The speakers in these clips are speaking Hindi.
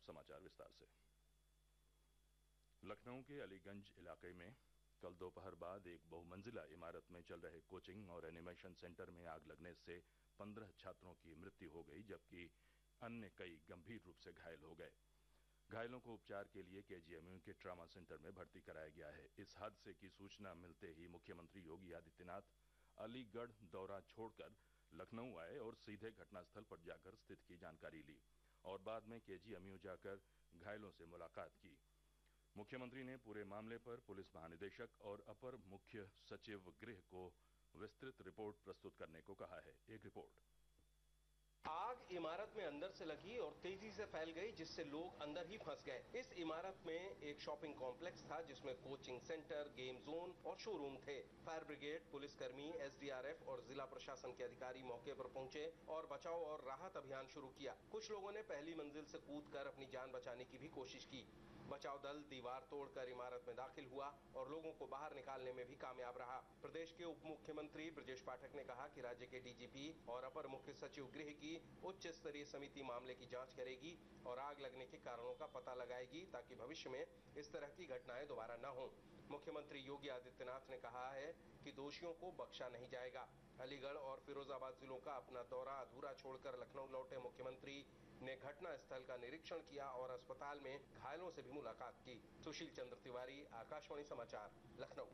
समाचार विस्तार से। लखनऊ के अलीगंज इलाके में कल दोपहर बाद एक बहुमंजिला इमारत में चल रहे कोचिंग और एनिमेशन सेंटर में आग लगने से 15 छात्रों की मृत्यु हो गई, जबकि अन्य कई गंभीर रूप से घायल हो गए। घायलों को उपचार के लिए केजीएमयू के ट्रॉमा सेंटर में भर्ती कराया गया है। इस हादसे की सूचना मिलते ही मुख्यमंत्री योगी आदित्यनाथ अलीगढ़ दौरा छोड़कर लखनऊ आए और सीधे घटनास्थल पर जाकर स्थिति की जानकारी ली और बाद में केजीएमयू जाकर घायलों से मुलाकात की। मुख्यमंत्री ने पूरे मामले पर पुलिस महानिदेशक और अपर मुख्य सचिव गृह को विस्तृत रिपोर्ट प्रस्तुत करने को कहा है। एक रिपोर्ट। आग इमारत में अंदर से लगी और तेजी से फैल गई, जिससे लोग अंदर ही फंस गए। इस इमारत में एक शॉपिंग कॉम्प्लेक्स था जिसमें कोचिंग सेंटर, गेम जोन और शोरूम थे। फायर ब्रिगेड, पुलिसकर्मी, एसडीआरएफ और जिला प्रशासन के अधिकारी मौके पर पहुंचे और बचाव और राहत अभियान शुरू किया। कुछ लोगों ने पहली मंजिल से कूदकर अपनी जान बचाने की भी कोशिश की। बचाव दल दीवार तोड़कर इमारत में दाखिल हुआ और लोगों को बाहर निकालने में भी कामयाब रहा। प्रदेश के उप मुख्यमंत्री ब्रजेश पाठक ने कहा कि राज्य के डीजीपी और अपर मुख्य सचिव गृह की उच्च स्तरीय समिति मामले की जांच करेगी और आग लगने के कारणों का पता लगाएगी, ताकि भविष्य में इस तरह की घटनाएं दोबारा न हों। मुख्यमंत्री योगी आदित्यनाथ ने कहा है कि दोषियों को बख्शा नहीं जाएगा। अलीगढ़ और फिरोजाबाद जिलों का अपना दौरा अधूरा छोड़कर लखनऊ लौटे मुख्यमंत्री ने घटना स्थल का निरीक्षण किया और अस्पताल में घायलों से भी मुलाकात की। सुशील चंद्र तिवारी, आकाशवाणी समाचार, लखनऊ।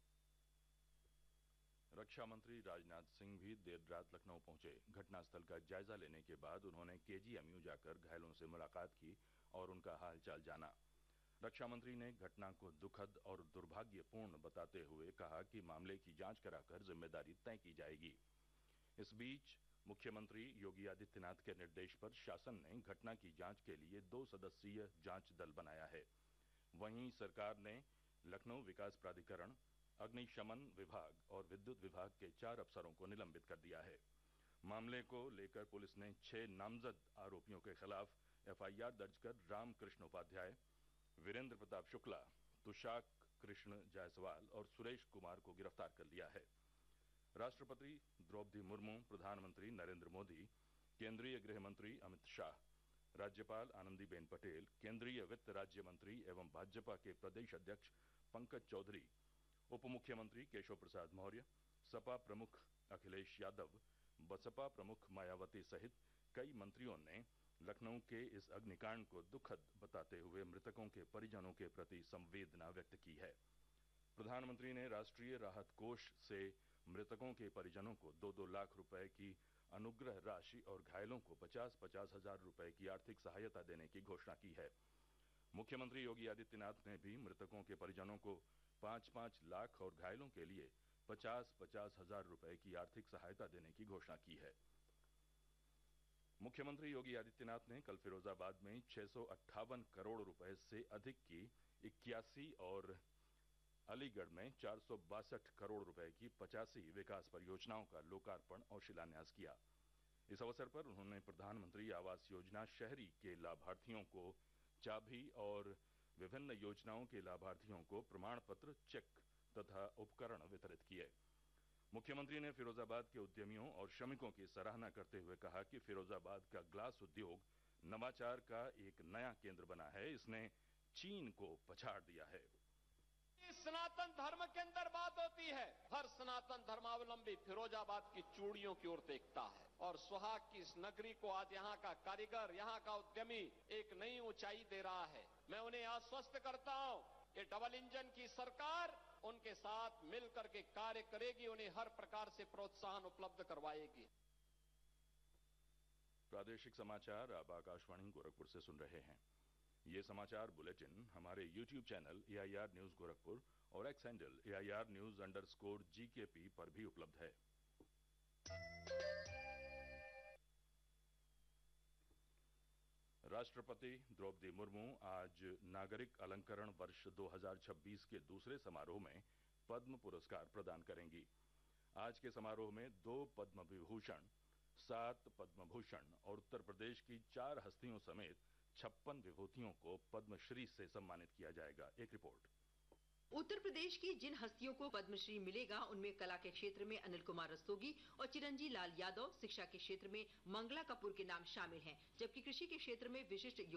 रक्षा मंत्री राजनाथ सिंह भी देर रात लखनऊ पहुंचे। घटनास्थल का जायजा लेने के बाद उन्होंने केजीएमयू जाकर घायलों से मुलाकात की और उनका हालचाल जाना। रक्षा मंत्री ने घटना को दुखद और दुर्भाग्यपूर्ण बताते हुए कहा कि मामले की जांच कराकर जिम्मेदारी तय की जाएगी। इस बीच मुख्यमंत्री योगी आदित्यनाथ के निर्देश पर शासन ने घटना की जांच के लिए 2 सदस्यीय जांच दल बनाया है। वहीं सरकार ने लखनऊ विकास प्राधिकरण, अग्निशमन विभाग और विद्युत विभाग के 4 अफसरों को निलंबित कर दिया है। मामले को लेकर पुलिस ने 6 नामजद आरोपियों के खिलाफ एफआईआर दर्ज कर रामकृष्ण उपाध्याय, वीरेंद्र प्रताप शुक्ला, तुषार कृष्ण जायसवाल और सुरेश कुमार को गिरफ्तार कर लिया है। राष्ट्रपति द्रौपदी मुर्मू, प्रधानमंत्री नरेंद्र मोदी, केंद्रीय गृह मंत्री अमित शाह, राज्यपाल आनंदीबेन पटेल, केंद्रीय वित्त राज्य मंत्री एवं भाजपा के प्रदेश अध्यक्ष पंकज चौधरी, उप मुख्यमंत्री केशव प्रसाद मौर्य, सपा प्रमुख अखिलेश यादव, बसपा प्रमुख मायावती सहित कई मंत्रियों ने लखनऊ के इस अग्निकांड को दुखद बताते हुए मृतकों के परिजनों के प्रति संवेदना व्यक्त की है। प्रधानमंत्री ने राष्ट्रीय राहत कोष से मृतकों के परिजनों को 2-2 लाख रुपए की अनुग्रह राशि और घायलों को 50-50 हजार रुपए की आर्थिक सहायता देने की घोषणा की है। मुख्यमंत्री योगी आदित्यनाथ ने भी मृतकों के परिजनों को 5-5 लाख और घायलों के लिए 50-50 हजार रुपए की आर्थिक सहायता देने की घोषणा की है। मुख्यमंत्री योगी आदित्यनाथ ने कल फिरोजाबाद में 658 करोड़ रुपए से अधिक की 81 और अलीगढ़ में 462 करोड़ रुपए की 85 विकास परियोजनाओं का लोकार्पण और शिलान्यास किया। इस अवसर पर उन्होंने प्रधानमंत्री आवास योजना शहरी के लाभार्थियों को चाबी और विभिन्न योजनाओं के लाभार्थियों को प्रमाण पत्र, चेक तथा उपकरण वितरित किए। मुख्यमंत्री ने फिरोजाबाद के उद्यमियों और श्रमिकों की सराहना करते हुए कहा कि फिरोजाबाद का ग्लास उद्योग नवाचार का एक नया केंद्र बना है। इसने चीन को पछाड़ दिया है। सनातन धर्म के अंदर बात होती है। हर सनातन धर्मावलंबी फिरोजाबाद की चूड़ियों की ओर देखता है और सुहाग की इस नगरी को आज यहाँ का कारीगर, यहाँ का उद्यमी एक नई ऊंचाई दे रहा है। मैं उन्हें आश्वस्त करता हूं कि डबल इंजन की सरकार उनके साथ मिलकर के कार्य करेगी, उन्हें हर प्रकार से प्रोत्साहन उपलब्ध करवाएगी। प्रादेशिक समाचार आप आकाशवाणी गोरखपुर से सुन रहे हैं। ये समाचार बुलेटिन हमारे YouTube channel AIR news Gorakhpur और एक्स हैंडल AIR News_GKP पर भी उपलब्ध है। राष्ट्रपति द्रौपदी मुर्मू आज नागरिक अलंकरण वर्ष 2026 के दूसरे समारोह में पद्म पुरस्कार प्रदान करेंगी। आज के समारोह में 2 पद्म विभूषण, 7 पद्म भूषण और उत्तर प्रदेश की 4 हस्तियों समेत 56 विभूतियों को पद्मश्री से सम्मानित किया जाएगा। एक रिपोर्ट। उत्तर प्रदेश की जिन हस्तियों को पद्मश्री मिलेगा उनमें कला के क्षेत्र में अनिल कुमार रस्तोगी और चिरंजी लाल यादव, शिक्षा के क्षेत्र में मंगला कपूर के नाम शामिल हैं, जबकि कृषि के क्षेत्र में विशिष्ट